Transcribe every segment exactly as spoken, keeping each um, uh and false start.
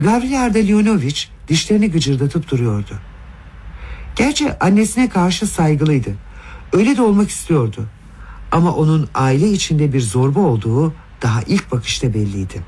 Gavrila Ardalionovich dişlerini gıcırdatıp duruyordu. Gerçi annesine karşı saygılıydı. Öyle de olmak istiyordu. Ama onun aile içinde bir zorba olduğu daha ilk bakışta belliydi.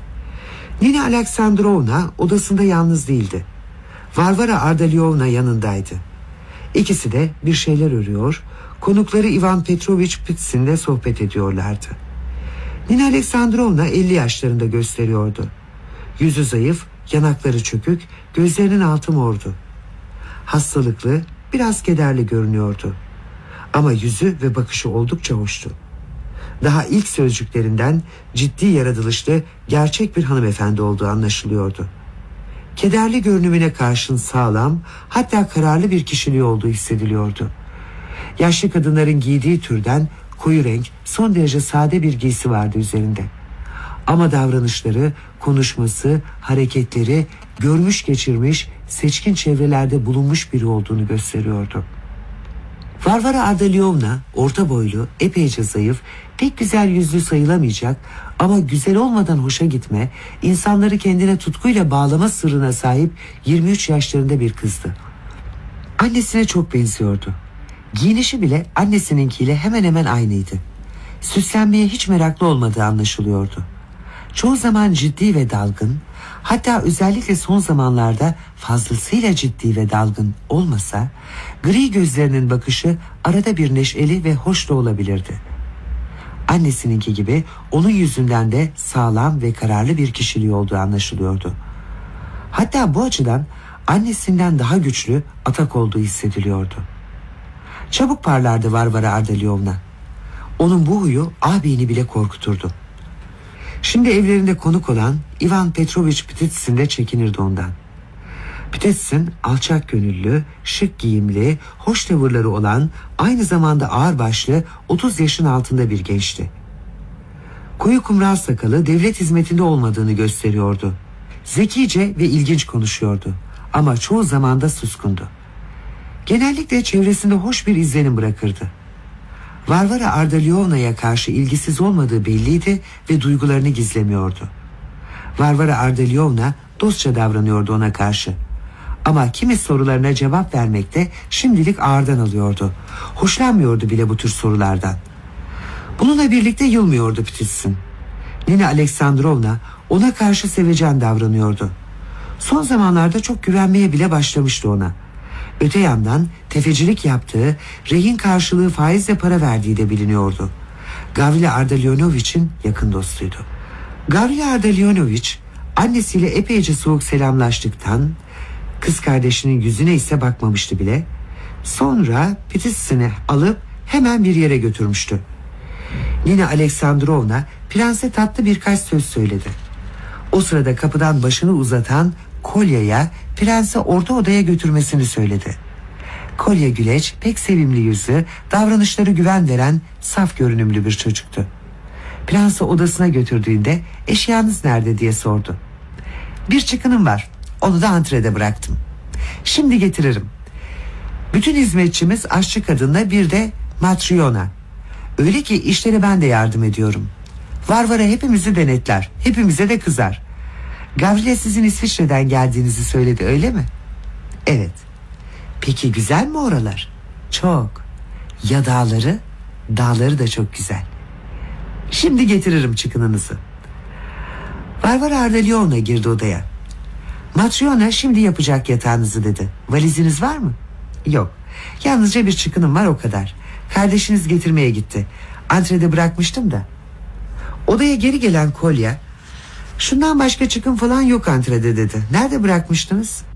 Nina Aleksandrovna odasında yalnız değildi. Varvara Ardalionovna yanındaydı. İkisi de bir şeyler örüyor, konukları Ivan Petrovich Pitsin'le sohbet ediyorlardı. Nina Aleksandrovna elli yaşlarında gösteriyordu. Yüzü zayıf, yanakları çökük, gözlerinin altı mordu. Hastalıklı, biraz kederli görünüyordu. Ama yüzü ve bakışı oldukça hoştu. Daha ilk sözcüklerinden ciddi yaratılışlı, gerçek bir hanımefendi olduğu anlaşılıyordu. Kederli görünümüne karşın sağlam, hatta kararlı bir kişiliği olduğu hissediliyordu. Yaşlı kadınların giydiği türden koyu renk, son derece sade bir giysi vardı üzerinde. Ama davranışları, konuşması, hareketleri görmüş geçirmiş, seçkin çevrelerde bulunmuş biri olduğunu gösteriyordu. Varvara Ardalionovna orta boylu, epeyce zayıf, pek güzel yüzlü sayılamayacak ama güzel olmadan hoşa gitme, insanları kendine tutkuyla bağlama sırrına sahip yirmi üç yaşlarında bir kızdı. Annesine çok benziyordu. Giyinişi bile annesininkiyle hemen hemen aynıydı. Süslenmeye hiç meraklı olmadığı anlaşılıyordu. Çoğu zaman ciddi ve dalgın, hatta özellikle son zamanlarda fazlasıyla ciddi ve dalgın olmasa, gri gözlerinin bakışı arada bir neşeli ve hoş da olabilirdi. Annesininki gibi onun yüzünden de sağlam ve kararlı bir kişiliği olduğu anlaşılıyordu. Hatta bu açıdan annesinden daha güçlü, atak olduğu hissediliyordu. Çabuk parlardı Varvara Ardalionovna. Onun bu huyu ağabeyini bile korkuturdu. Şimdi evlerinde konuk olan Ivan Petrovich Pitsin de çekinirdi ondan. Pitsin alçak gönüllü, şık giyimli, hoş tavırları olan, aynı zamanda ağırbaşlı, otuz yaşın altında bir gençti. Koyu kumral sakalı devlet hizmetinde olmadığını gösteriyordu. Zekice ve ilginç konuşuyordu ama çoğu zaman da suskundu. Genellikle çevresinde hoş bir izlenim bırakırdı. Varvara Ardalionovna'ya karşı ilgisiz olmadığı belliydi ve duygularını gizlemiyordu. Varvara Ardalionovna dostça davranıyordu ona karşı. Ama kimi sorularına cevap vermekte şimdilik ağırdan alıyordu. Hoşlanmıyordu bile bu tür sorulardan. Bununla birlikte yılmıyordu Pitsin. Nina Aleksandrovna ona karşı sevecen davranıyordu. Son zamanlarda çok güvenmeye bile başlamıştı ona. Öte yandan tefecilik yaptığı, rehin karşılığı faizle para verdiği de biliniyordu. Gavrila Ardalionovich'in yakın dostuydu. Gavrila Ardalionovich annesiyle epeyce soğuk selamlaştıktan, kız kardeşinin yüzüne ise bakmamıştı bile. Sonra Pitsin'i alıp hemen bir yere götürmüştü. Nina Aleksandrovna prense tatlı birkaç söz söyledi. O sırada kapıdan başını uzatan Kolya'ya prense orta odaya götürmesini söyledi. Kolya güleç, pek sevimli yüzü, davranışları güven veren saf görünümlü bir çocuktu. Prensi odasına götürdüğünde eşyanız nerede diye sordu. Bir çıkınım var, onu da antrede bıraktım. Şimdi getiririm. Bütün hizmetçimiz aşçı kadınla bir de Matryona. Öyle ki işleri ben de yardım ediyorum. Varvara hepimizi denetler, hepimize de kızar. Gavrila sizin İsviçre'den geldiğinizi söyledi, öyle mi? Evet. Peki güzel mi oralar? Çok. Ya dağları? Dağları da çok güzel. Şimdi getiririm çıkınınızı. Varvara Ardalionovna girdi odaya. Matryona şimdi yapacak yatağınızı dedi. Valiziniz var mı? Yok. Yalnızca bir çıkınım var, o kadar. Kardeşiniz getirmeye gitti. Antrede bırakmıştım da. Odaya geri gelen Kolya, şundan başka çıkın falan yok antrede dedi. Nerede bırakmıştınız?